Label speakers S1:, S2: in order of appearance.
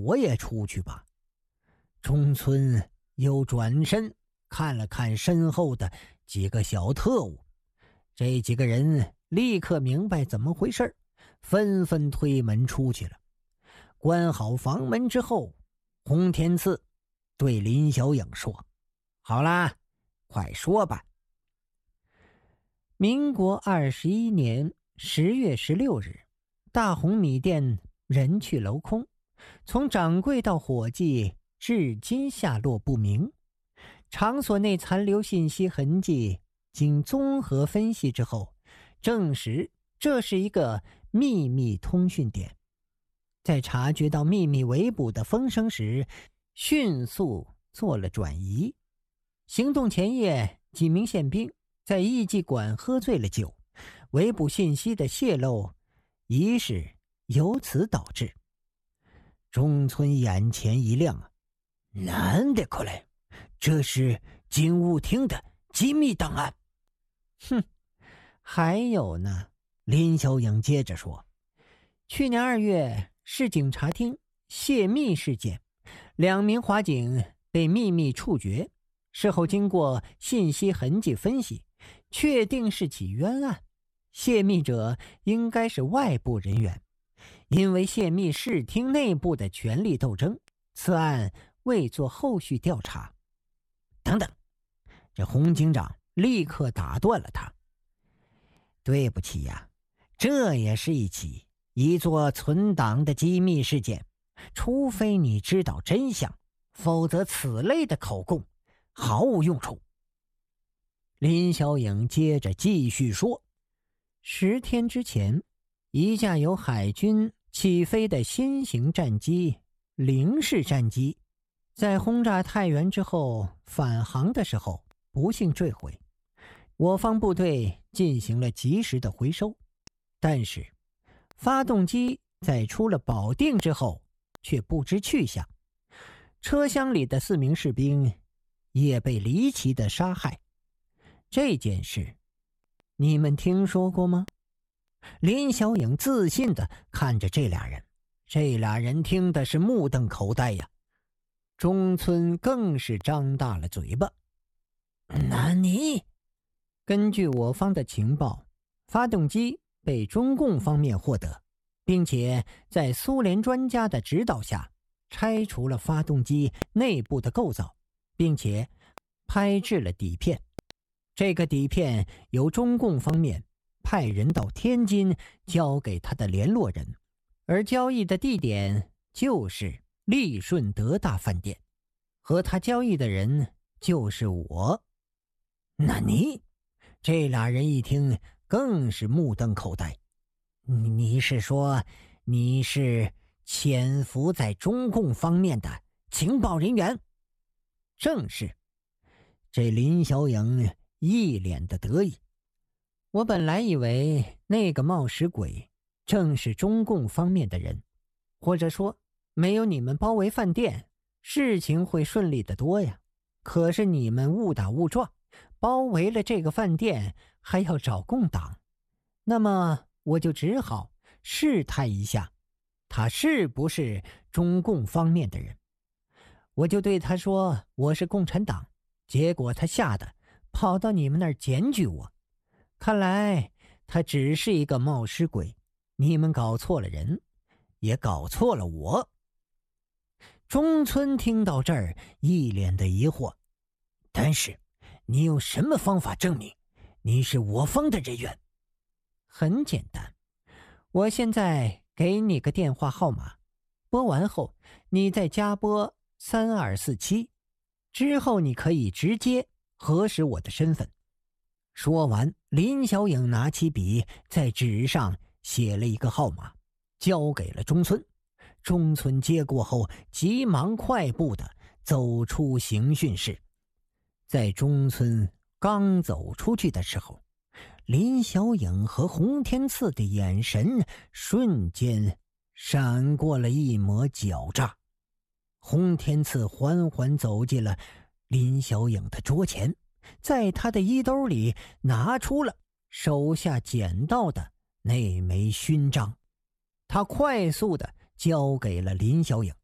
S1: 我也出去吧。中村又转身看了看身后的几个小特务，这几个人立刻明白怎么回事，纷纷推门出去了。关好房门之后，洪天赐对林小影说：好啦，快说吧。民国21年10月16日，大红米店人去楼空，从掌柜到伙计至今下落不明。场所内残留信息痕迹经综合分析之后，证实这是一个秘密通讯点。在察觉到秘密围捕的风声时，迅速做了转移。行动前夜，几名宪兵在艺妓馆喝醉了酒，围捕信息的泄露一事由此导致。中村眼前一亮啊，难得过来，这是警务厅的机密档案。哼，还有呢，林小影接着说，去年2月市警察厅泄密事件，2名华警被秘密处决，事后经过信息痕迹分析，确定是起冤案，泄密者应该是外部人员。因为泄密市厅内部的权力斗争，此案未做后续调查。等等，这洪警长立刻打断了他。对不起呀，这也是一座存档的机密事件，除非你知道真相，否则此类的口供毫无用处。林小影接着继续说，10天之前，一架由海军起飞的新型战机零式战机，在轰炸太原之后返航的时候不幸坠毁。我方部队进行了及时的回收，但是发动机在出了保定之后却不知去向，车厢里的4名士兵也被离奇的杀害。这件事你们听说过吗？林小影自信地看着这俩人听的是目瞪口呆呀。中村更是张大了嘴巴。那你？根据我方的情报，发动机被中共方面获得，并且在苏联专家的指导下拆除了发动机内部的构造，并且拍制了底片。这个底片由中共方面派人到天津交给他的联络人，而交易的地点就是利顺德大饭店，和他交易的人就是我。那你？这俩人一听更是目瞪口呆。你是说你是潜伏在中共方面的情报人员？正是。这林小影一脸的得意。我本来以为那个冒失鬼正是中共方面的人，或者说没有你们包围饭店，事情会顺利得多呀。可是你们误打误撞包围了这个饭店，还要找共党，那么我就只好试探一下他是不是中共方面的人。我就对他说我是共产党，结果他吓得跑到你们那儿检举我。看来他只是一个冒失鬼，你们搞错了人，也搞错了我。中村听到这儿一脸的疑惑，但是你用什么方法证明你是我方的人员？很简单，我现在给你个电话号码，拨完后你再加拨3247，之后你可以直接核实我的身份。说完，林小影拿起笔在纸上写了一个号码，交给了中村。中村接过后急忙快步地走出刑讯室。在中村刚走出去的时候，林小影和洪天赐的眼神瞬间闪过了一抹狡诈。洪天赐缓缓走进了林小影的桌前，在他的衣兜里拿出了手下捡到的那枚勋章，他快速地交给了林小影。